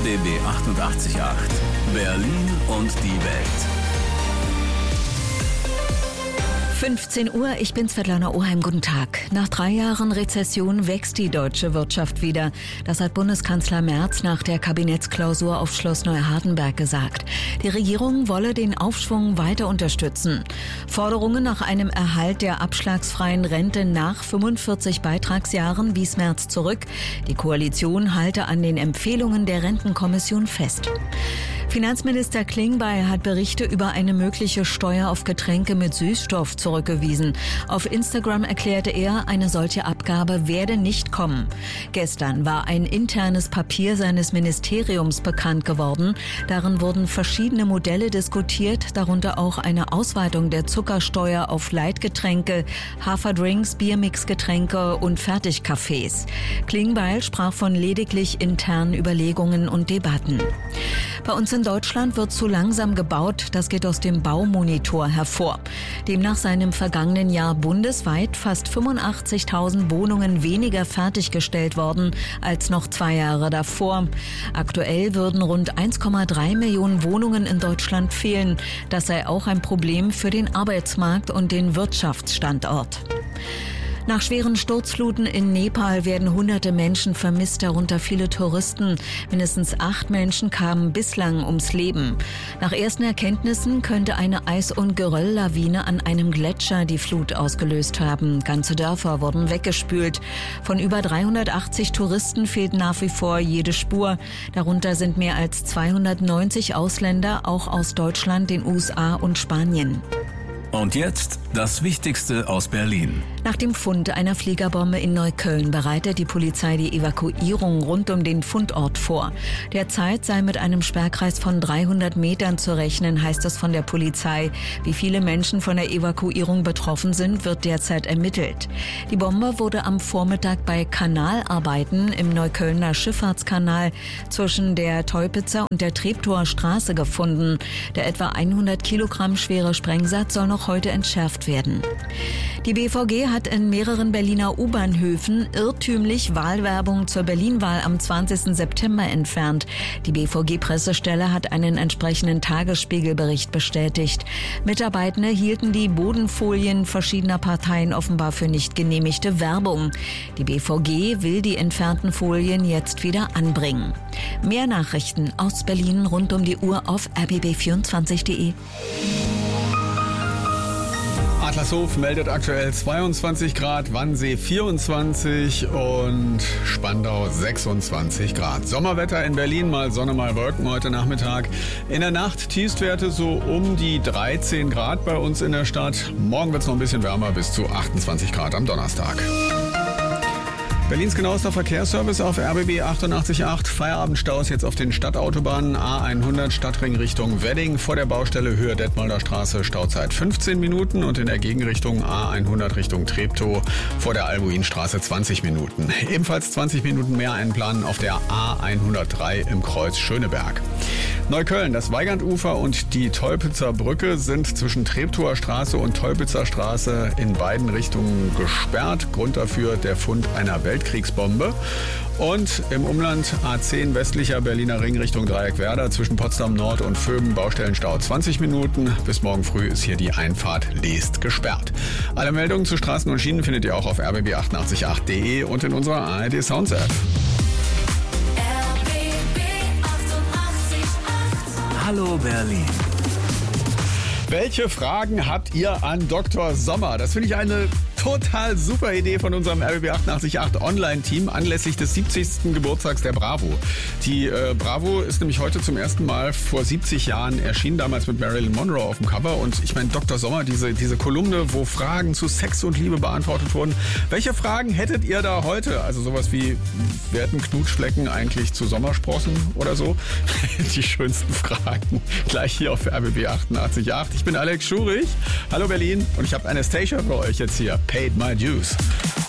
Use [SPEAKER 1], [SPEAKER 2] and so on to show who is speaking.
[SPEAKER 1] RBB 88.8 Berlin und die Welt.
[SPEAKER 2] 15 Uhr, ich bin Svetlana Oheim, guten Tag. Nach 3 Jahren Rezession wächst die deutsche Wirtschaft wieder. Das hat Bundeskanzler Merz nach der Kabinettsklausur auf Schloss Neuhardenberg gesagt. Die Regierung wolle den Aufschwung weiter unterstützen. Forderungen nach einem Erhalt der abschlagsfreien Rente nach 45 Beitragsjahren wies Merz zurück. Die Koalition halte an den Empfehlungen der Rentenkommission fest. Finanzminister Klingbeil hat Berichte über eine mögliche Steuer auf Getränke mit Süßstoff zurückgewiesen. Auf Instagram erklärte er, eine solche Abgabe werde nicht kommen. Gestern war ein internes Papier seines Ministeriums bekannt geworden. Darin wurden verschiedene Modelle diskutiert, darunter auch eine Ausweitung der Zuckersteuer auf Leitgetränke, Haferdrinks, Biermixgetränke und Fertigkaffees. Klingbeil sprach von lediglich internen Überlegungen und Debatten. Bei uns in Deutschland wird zu langsam gebaut, das geht aus dem Baumonitor hervor. Demnach seien im vergangenen Jahr bundesweit fast 85.000 Wohnungen weniger fertiggestellt worden als noch 2 Jahre davor. Aktuell würden rund 1,3 Millionen Wohnungen in Deutschland fehlen. Das sei auch ein Problem für den Arbeitsmarkt und den Wirtschaftsstandort. Nach schweren Sturzfluten in Nepal werden hunderte Menschen vermisst, darunter viele Touristen. Mindestens 8 Menschen kamen bislang ums Leben. Nach ersten Erkenntnissen könnte eine Eis- und Gerölllawine an einem Gletscher die Flut ausgelöst haben. Ganze Dörfer wurden weggespült. Von über 380 Touristen fehlt nach wie vor jede Spur. Darunter sind mehr als 290 Ausländer, auch aus Deutschland, den USA und Spanien.
[SPEAKER 1] Und jetzt das Wichtigste aus Berlin.
[SPEAKER 2] Nach dem Fund einer Fliegerbombe in Neukölln bereitet die Polizei die Evakuierung rund um den Fundort vor. Derzeit sei mit einem Sperrkreis von 300 Metern zu rechnen, heißt es von der Polizei. Wie viele Menschen von der Evakuierung betroffen sind, wird derzeit ermittelt. Die Bombe wurde am Vormittag bei Kanalarbeiten im Neuköllner Schifffahrtskanal zwischen der Teupitzer und der Treptower Straße gefunden. Der etwa 100 Kilogramm schwere Sprengsatz soll noch heute entschärft werden. Die BVG hat in mehreren Berliner U-Bahnhöfen irrtümlich Wahlwerbung zur Berlin-Wahl am 20. September entfernt. Die BVG-Pressestelle hat einen entsprechenden Tagesspiegelbericht bestätigt. Mitarbeitende hielten die Bodenfolien verschiedener Parteien offenbar für nicht genehmigte Werbung. Die BVG will die entfernten Folien jetzt wieder anbringen. Mehr Nachrichten aus Berlin rund um die Uhr auf rbb24.de.
[SPEAKER 3] Adlershof meldet aktuell 22 Grad, Wannsee 24 und Spandau 26 Grad. Sommerwetter in Berlin, mal Sonne, mal Wolken heute Nachmittag. In der Nacht Tiefstwerte so um die 13 Grad bei uns in der Stadt. Morgen wird es noch ein bisschen wärmer, bis zu 28 Grad am Donnerstag. Berlins genauester Verkehrsservice auf RBB 88.8. Feierabendstaus jetzt auf den Stadtautobahnen A100 Stadtring Richtung Wedding. Vor der Baustelle Höhe Detmolder Straße Stauzeit 15 Minuten und in der Gegenrichtung A100 Richtung Treptow vor der Albuinstraße 20 Minuten. Ebenfalls 20 Minuten mehr einplanen auf der A103 im Kreuz Schöneberg. Neukölln, das Weigandufer und die Teupitzer Brücke sind zwischen Treptower Straße und Teupitzer Straße in beiden Richtungen gesperrt. Grund dafür der Fund einer Weltkriegsbombe. Und im Umland A10 westlicher Berliner Ring Richtung Dreieckwerder zwischen Potsdam Nord und Vöben Baustellenstau 20 Minuten. Bis morgen früh ist hier die Einfahrt Leest gesperrt. Alle Meldungen zu Straßen und Schienen findet ihr auch auf rbb888.de und in unserer ARD Sounds App.
[SPEAKER 1] Hallo Berlin.
[SPEAKER 3] Welche Fragen habt ihr an Dr. Sommer? Das finde ich eine total super Idee von unserem RBB 88.8 Online-Team anlässlich des 70. Geburtstags der Bravo. Die Bravo ist nämlich heute zum ersten Mal vor 70 Jahren erschienen, damals mit Marilyn Monroe auf dem Cover. Und ich meine, Dr. Sommer, diese Kolumne, wo Fragen zu Sex und Liebe beantwortet wurden. Welche Fragen hättet ihr da heute? Also sowas wie, werden Knutschflecken eigentlich zu Sommersprossen oder so? Die schönsten Fragen gleich hier auf RBB 88.8. Ich bin Alex Schurich. Hallo Berlin und ich habe Anastasia für euch jetzt hier. Paid my dues.